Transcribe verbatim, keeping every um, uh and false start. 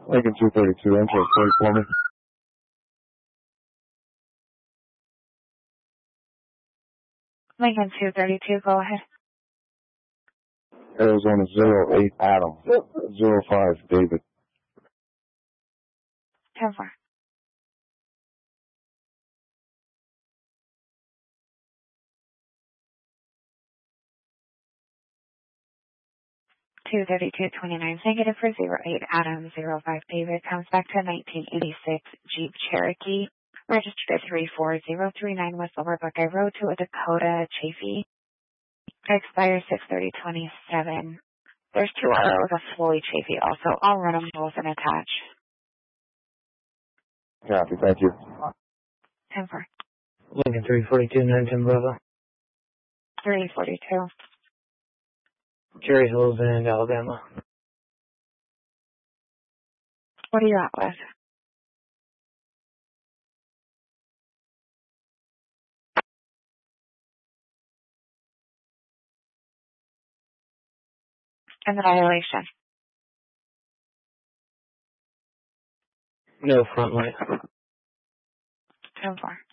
Lincoln two thirty-two, enter plate for me. Lincoln two thirty-two, go ahead. Arizona zero eight Adam, zero five David. ten four. two thirty-two twenty-nine, negative for zero eight Adam, zero five David, comes back to nineteen eighty-six Jeep Cherokee, registered at three four zero three nine West Lower Buckeye Road to a Dakota Chafee. Expires six thirty twenty-seven. There's two others with a Floyd Chafee also. I'll run them both and attach. Copy, thank you. ten four. Lincoln three forty-two, nine ten Bravo. three forty-two. Cherry Hills and Alabama. What are you at with? And the violation? No front light. ten four.